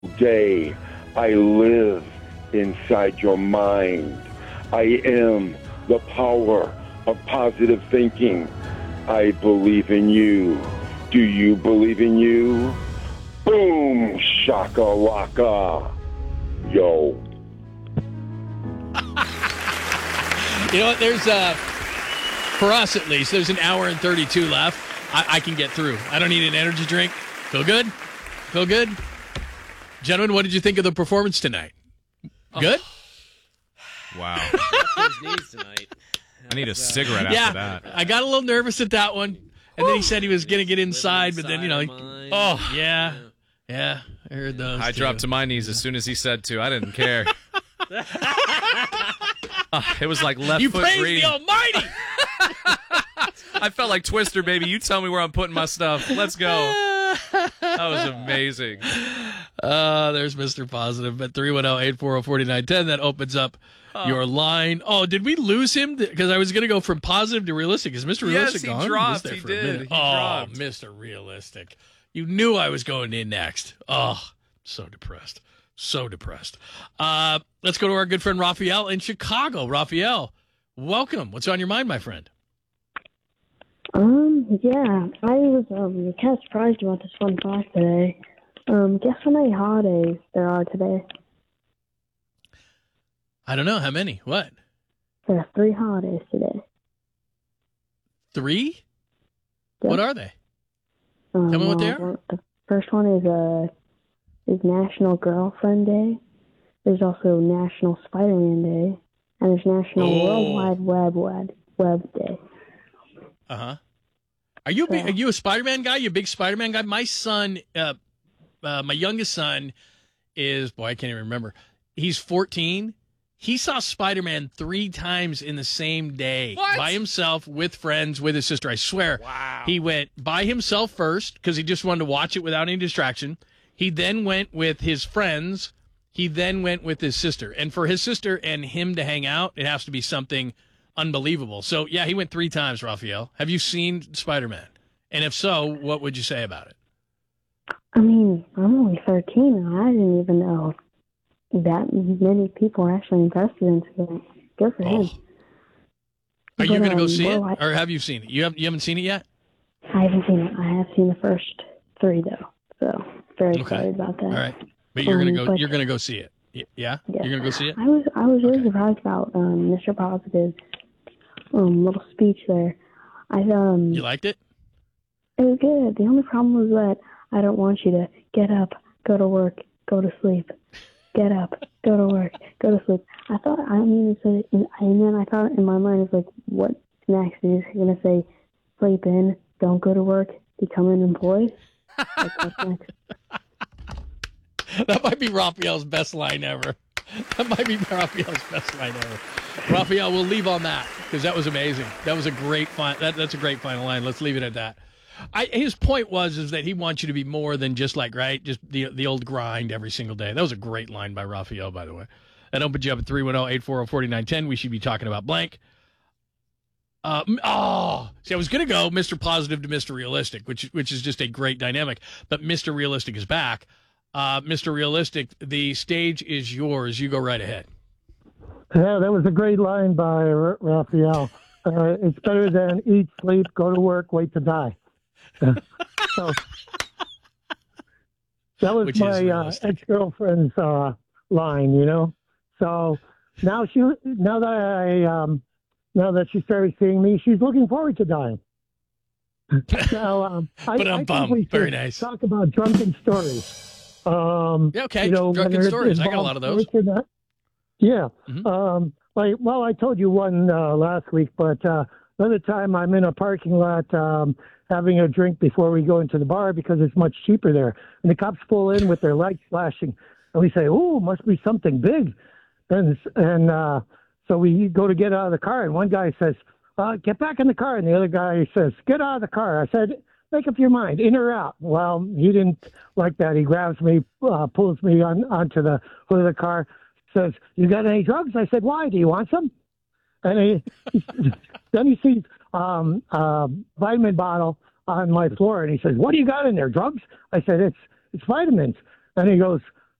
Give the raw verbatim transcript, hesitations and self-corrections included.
day. I live inside your mind. I am the power of positive thinking. I believe in you. Do you believe in you? Boom, shaka laka. Yo. You know what? There's, uh, for us at least, there's an hour and thirty-two left. I, I can get through. I don't need an energy drink. Feel good? Feel good? Gentlemen, what did you think of the performance tonight? Good? Wow. His knees tonight. I need a cigarette after Yeah, that. I got a little nervous at that one. And then he said he was going to get inside, but then, you know, he, oh, yeah, yeah, I heard those. I too. dropped to my knees as soon as he said to. I didn't care. Uh, it was like left You foot praise green. the Almighty! I felt like Twister, baby. You tell me where I'm putting my stuff. Let's go. That was amazing. Uh, there's Mister Positive at three one zero, eight four zero, four nine one zero. That opens up oh. your line. Oh, did we lose him? Because I was going to go from positive to realistic. Is Mister Realistic yes, he gone? dropped. He, he did. He oh, dropped. Mister Realistic. You knew I was going in next. Oh, so depressed. So depressed. Uh, let's go to our good friend Raphael in Chicago. Raphael, welcome. What's on your mind, my friend? Um, yeah, I was um kind of surprised about this fun fact today. Um, guess how many holidays there are today? I don't know. How many? What? There are three holidays today. Three? Yep. What are they? Um, Tell me what they well, are. The first one is uh is National Girlfriend Day. There's also National Spider-Man Day, and there's National Oh. World Wide Web Web Web Day. Uh huh. Are you a big, are you a Spider-Man guy? You a big Spider-Man guy? My son, uh, uh, my youngest son, is boy, I can't even remember. He's fourteen. He saw Spider-Man three times in the same day, What? by himself, with friends, with his sister. I swear. Wow. He went by himself first because he just wanted to watch it without any distraction. He then went with his friends. He then went with his sister. And for his sister and him to hang out, it has to be something unbelievable. So, yeah, he went three times, Raphael. Have you seen Spider-Man? And if so, what would you say about it? I mean, I'm only thirteen, and I didn't even know that many people are actually invested into it. Good for him. Are you But, going to go um, see it, well, I- or have you seen it? You haven't, you haven't seen it yet? I haven't seen it. I have seen the first three though, so very Okay. excited about that. All right, but you're going to Um, go. but- You're going to go see it. Y- Yeah, Yeah. you're going to go see it. I was I was really Okay. surprised about um, Mister Positive's um, little speech there. I um You liked it? it was good. The only problem was that I don't want you to get up, go to work, go to sleep, get up, go to work, go to sleep. I thought I mean it's a, and then I thought in my mind it's like what next? Is he gonna say sleep in, don't go to work, become unemployed? Like, what's next? That might be Raphael's best line ever. That might be Raphael's best line ever. Raphael, we'll leave on that because that was amazing. That was a great fin- that, That's a great final line. Let's leave it at that. I, his point was is that he wants you to be more than just like right, just the the old grind every single day. That was a great line by Raphael, by the way. That opened you up at three one zero, eight four zero, four nine one zero. We should be talking about blank. Uh, oh, see, I was going to go Mister Positive to Mister Realistic, which which is just a great dynamic. But Mister Realistic is back. Uh, Mister Realistic, the stage is yours. You go right ahead. Yeah, that was a great line by R- Raphael. Uh, it's better than eat, sleep, go to work, wait to die. So that was Which is my uh, realistic. ex-girlfriend's uh, line, you know. So now she, now that I, um, now that she started seeing me, she's looking forward to dying. So um, I, But I'm I think bummed. we should Very nice. talk about drunken stories. Um, Yeah, okay. you know, Drunken whether it stories. I got a involves lot of those. sports or not. Yeah. Mhm. Um, like, well, I told you one uh, last week, but uh, another time I'm in a parking lot um, having a drink before we go into the bar because it's much cheaper there. And the cops pull in with their lights flashing, and we say, "Oh, must be something big." And and uh, so we go to get out of the car, and one guy says, uh, "Get back in the car," and the other guy says, "Get out of the car." I said, "Make up your mind, in or out." Well, he didn't like that. He grabs me, uh, pulls me on onto the hood of the car, says, "You got any drugs?" I said, "Why? Do you want some?" And he, then he sees um, a vitamin bottle on my floor, and he says, "What do you got in there? Drugs?" I said, "It's it's vitamins." And he goes,